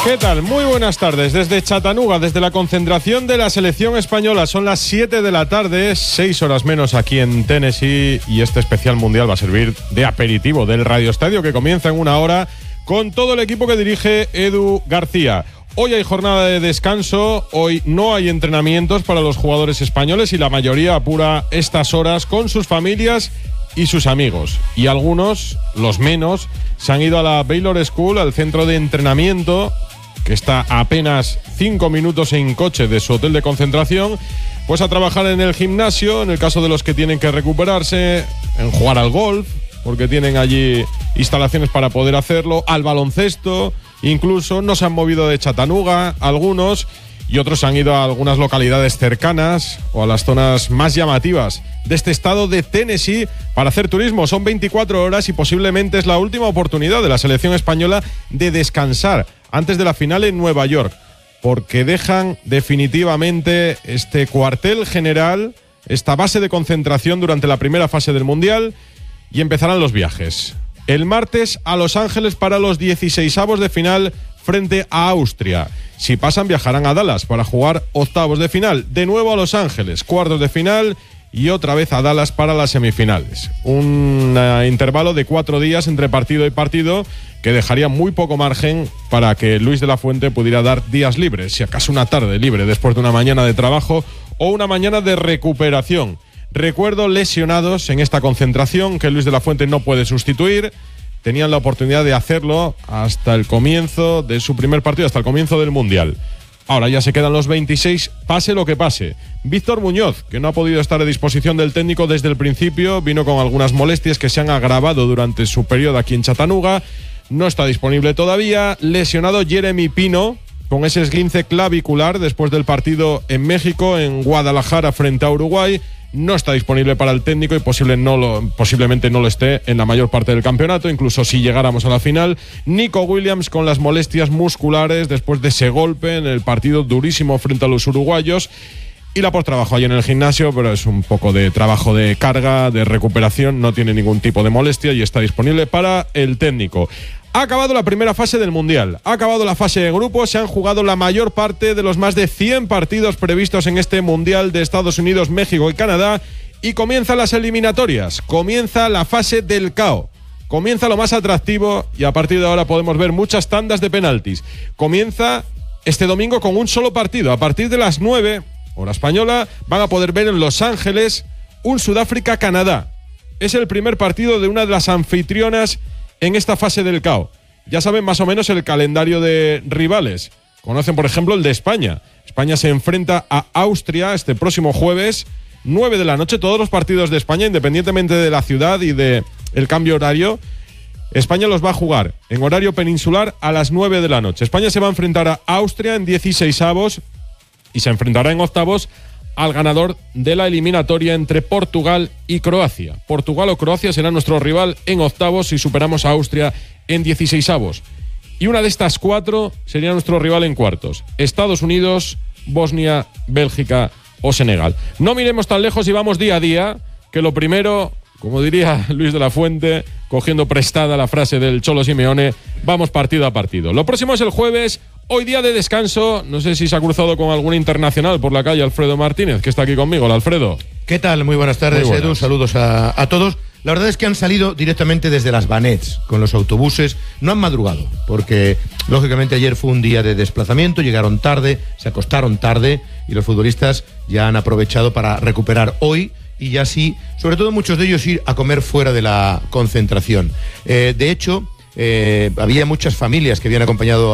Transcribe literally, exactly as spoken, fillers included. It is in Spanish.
¿Qué tal? Muy buenas tardes. Desde Chattanooga, desde la concentración de la selección española. Son las siete de la tarde, seis horas menos aquí en Tennessee. Y este especial mundial va a servir de aperitivo del Radio Estadio, que comienza en una hora con todo el equipo que dirige Edu García. Hoy hay jornada de descanso, hoy no hay entrenamientos para los jugadores españoles y la mayoría apura estas horas con sus familias y sus amigos. Y algunos, los menos, se han ido a la Baylor School, al centro de entrenamiento, que está a apenas cinco minutos en coche de su hotel de concentración, pues a trabajar en el gimnasio, en el caso de los que tienen que recuperarse, en jugar al golf, porque tienen allí instalaciones para poder hacerlo, al baloncesto, incluso no se han movido de Chattanooga, algunos, y otros han ido a algunas localidades cercanas o a las zonas más llamativas de este estado de Tennessee para hacer turismo. Son veinticuatro horas y posiblemente es la última oportunidad de la selección española de descansar antes de la final en Nueva York, porque dejan definitivamente este cuartel general, esta base de concentración durante la primera fase del Mundial, y empezarán los viajes. El martes a Los Ángeles para los dieciseisavos de final frente a Austria. Si pasan, viajarán a Dallas para jugar octavos de final. De nuevo a Los Ángeles, cuartos de final y otra vez a Dallas para las semifinales. Un uh, intervalo de cuatro días entre partido y partido que dejaría muy poco margen para que Luis de la Fuente pudiera dar días libres, si acaso una tarde libre después de una mañana de trabajo o una mañana de recuperación. Recuerdo lesionados en esta concentración que Luis de la Fuente no puede sustituir. Tenían la oportunidad de hacerlo hasta el comienzo de su primer partido, hasta el comienzo del Mundial. Ahora ya se quedan los veintiséis, pase lo que pase. Víctor Muñoz, que no ha podido estar a disposición del técnico desde el principio, vino con algunas molestias que se han agravado durante su periodo aquí en Chattanooga. No está disponible todavía. Lesionado Jeremy Pino, con ese esguince clavicular después del partido en México, en Guadalajara frente a Uruguay. No está disponible para el técnico y posible no lo, posiblemente no lo esté en la mayor parte del campeonato, incluso si llegáramos a la final. Nico Williams con las molestias musculares después de ese golpe en el partido durísimo frente a los uruguayos. Y la por trabajo ahí en el gimnasio, pero es un poco de trabajo de carga, de recuperación, no tiene ningún tipo de molestia y está disponible para el técnico. Ha acabado la primera fase del Mundial, ha acabado la fase de grupos, se han jugado la mayor parte de los más de cien partidos previstos en este Mundial de Estados Unidos, México y Canadá, y comienzan las eliminatorias, comienza la fase del K O, comienza lo más atractivo y a partir de ahora podemos ver muchas tandas de penaltis. Comienza este domingo con un solo partido, a partir de las nueve, hora española, van a poder ver en Los Ángeles un Sudáfrica-Canadá. Es el primer partido de una de las anfitrionas en esta fase del K O. Ya saben más o menos el calendario de rivales. Conocen, por ejemplo, el de España. España se enfrenta a Austria este próximo jueves, nueve de la noche. Todos los partidos de España, independientemente de la ciudad y del cambio horario, España los va a jugar en horario peninsular a las nueve de la noche. España se va a enfrentar a Austria en dieciseisavos y se enfrentará en octavos al ganador de la eliminatoria entre Portugal y Croacia. Portugal o Croacia será nuestro rival en octavos si superamos a Austria en dieciseisavos. Y una de estas cuatro sería nuestro rival en cuartos. Estados Unidos, Bosnia, Bélgica o Senegal. No miremos tan lejos y vamos día a día, que lo primero, como diría Luis de la Fuente, cogiendo prestada la frase del Cholo Simeone, vamos partido a partido. Lo próximo es el jueves. Hoy día de descanso, no sé si se ha cruzado con algún internacional por la calle Alfredo Martínez, que está aquí conmigo. Hola, Alfredo. ¿Qué tal? Muy buenas tardes, Muy buenas. Edu. Saludos a, a todos. La verdad es que han salido directamente desde las Banets con los autobuses. No han madrugado, porque lógicamente ayer fue un día de desplazamiento, llegaron tarde, se acostaron tarde y los futbolistas ya han aprovechado para recuperar hoy y ya sí, sobre todo muchos de ellos ir a comer fuera de la concentración. Eh, de hecho, eh, había muchas familias que habían acompañado